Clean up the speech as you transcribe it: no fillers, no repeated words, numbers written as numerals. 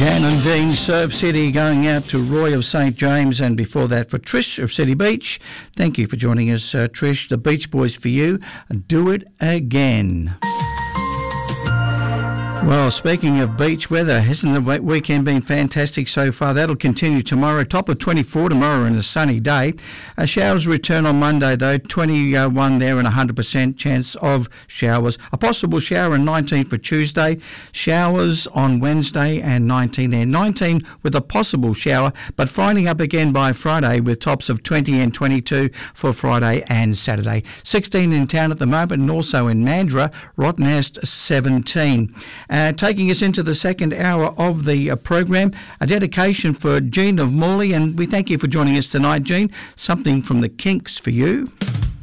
Jan and Dean, Surf City, going out to Roy of St James, and before that for Trish of City Beach. Thank you for joining us, Trish. The Beach Boys for you. Do it again. Well, speaking of beach weather, hasn't the weekend been fantastic so far? That'll continue tomorrow. Top of 24 tomorrow and a sunny day. Showers return on Monday, though. 21 there and 100% chance of showers. A possible shower and 19 for Tuesday. Showers on Wednesday and 19 there. 19 with a possible shower, but finding up again by Friday with tops of 20 and 22 for Friday and Saturday. 16 in town at the moment and also in Mandurah, Rottnest 17. Taking us into the second hour of the program, a dedication for Jean of Morley, and we thank you for joining us tonight, Jean. Something from the Kinks for you.